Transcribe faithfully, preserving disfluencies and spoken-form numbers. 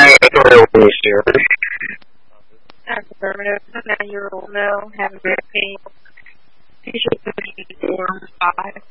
Affirmative. A nine-year-old male having back pain. T-shirt form five.